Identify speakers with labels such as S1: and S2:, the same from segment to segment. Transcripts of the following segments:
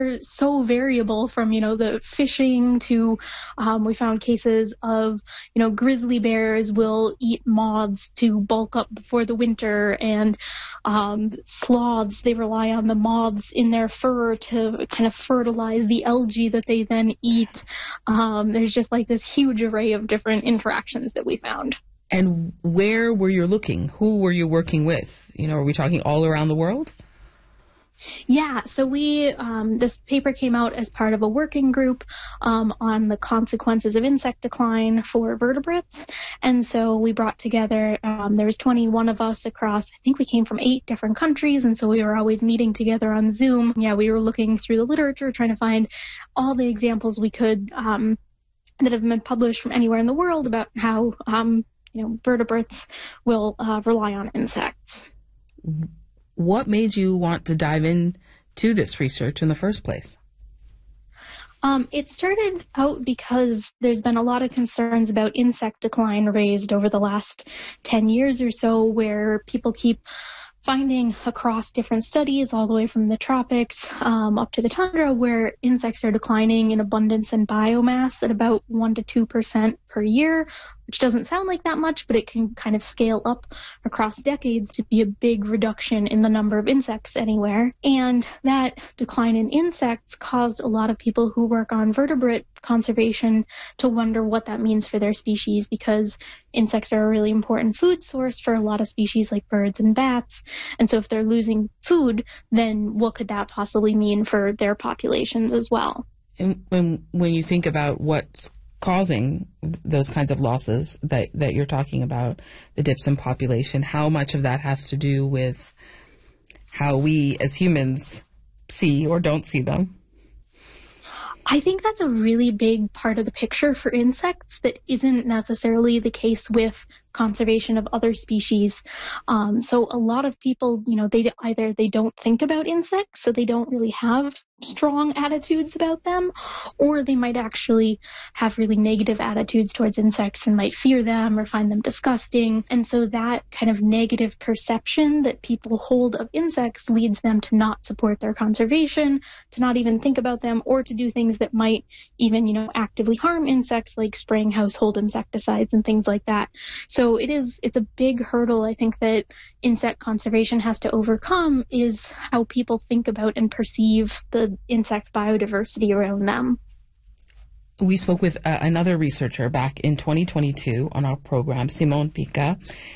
S1: so variable from, the fishing to, we found cases of, grizzly bears will eat moths to bulk up before the winter, and sloths, they rely on the moths in their fur to kind of fertilize the algae that they then eat. There's just like this huge array of different interactions that we found.
S2: And where were you looking? Who were you working with? Are we talking all around the world?
S1: Yeah, so this paper came out as part of a working group on the consequences of insect decline for vertebrates. And so we brought together, there was 21 of us across, I think we came from 8 different countries. And so we were always meeting together on Zoom. Yeah, we were looking through the literature, trying to find all the examples we could that have been published from anywhere in the world about how, vertebrates will rely on insects.
S2: What made you want to dive into this research in the first place?
S1: It started out because there's been a lot of concerns about insect decline raised over the last 10 years or so, where people keep finding across different studies, all the way from the tropics up to the tundra, where insects are declining in abundance and biomass at about 1% to 2% per year, which doesn't sound like that much, but it can kind of scale up across decades to be a big reduction in the number of insects anywhere. And that decline in insects caused a lot of people who work on vertebrate conservation to wonder what that means for their species, because insects are a really important food source for a lot of species like birds and bats. And so if they're losing food, then what could that possibly mean for their populations as well?
S2: And when you think about what's causing those kinds of losses that you're talking about, the dips in population, how much of that has to do with how we as humans see or don't see them?
S1: I think that's a really big part of the picture for insects that isn't necessarily the case with conservation of other species. So a lot of people, they don't think about insects, so they don't really have strong attitudes about them, or they might actually have really negative attitudes towards insects and might fear them or find them disgusting. And so that kind of negative perception that people hold of insects leads them to not support their conservation, to not even think about them, or to do things that might even, actively harm insects, like spraying household insecticides and things like that. So it's a big hurdle, I think, that insect conservation has to overcome, is how people think about and perceive the insect biodiversity around them.
S2: We spoke with another researcher back in 2022 on our program, Simone Pica,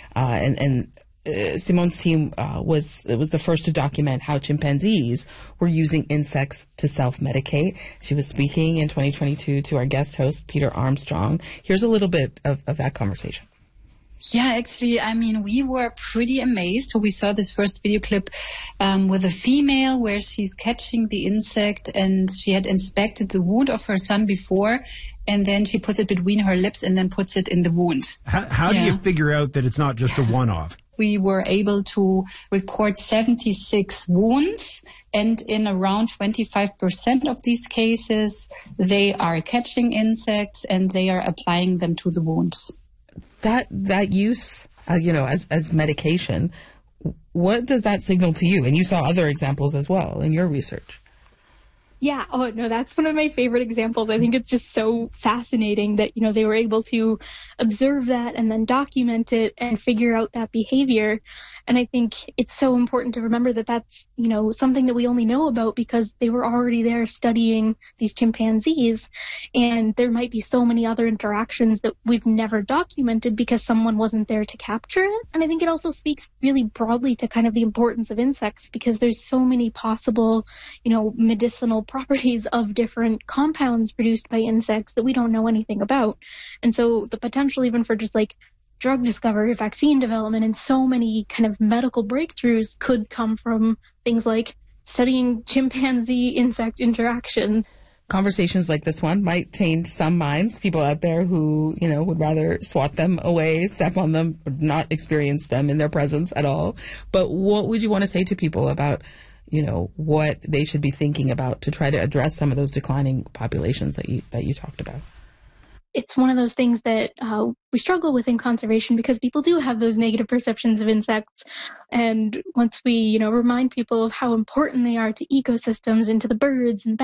S2: and Simone's team was the first to document how chimpanzees were using insects to self-medicate. She was speaking in 2022 to our guest host, Peter Armstrong. Here's a little bit of that conversation.
S3: Yeah, actually, we were pretty amazed when we saw this first video clip with a female where she's catching the insect, and she had inspected the wound of her son before, and then she puts it between her lips and then puts it in the wound.
S4: How do you figure out that it's not just a one-off?
S3: We were able to record 76 wounds, and in around 25% of these cases, they are catching insects and they are applying them to the wounds.
S2: That use, as medication, what does that signal to you? And you saw other examples as well in your research.
S1: Yeah. Oh, no, that's one of my favorite examples. I think it's just so fascinating that, they were able to observe that and then document it and figure out that behavior. And I think it's so important to remember that that's, something that we only know about because they were already there studying these chimpanzees. And there might be so many other interactions that we've never documented because someone wasn't there to capture it. And I think it also speaks really broadly to kind of the importance of insects, because there's so many possible, medicinal properties of different compounds produced by insects that we don't know anything about. And so the potential even for just like drug discovery, vaccine development, and so many kind of medical breakthroughs could come from things like studying chimpanzee insect interactions.
S2: Conversations like this one might change some minds, people out there who, would rather swat them away, step on them, not experience them in their presence at all. But what would you want to say to people about, what they should be thinking about to try to address some of those declining populations that you talked about?
S1: it's one of those things that we struggle with in conservation because people do have those negative perceptions of insects. And once we, remind people of how important they are to ecosystems and to the birds and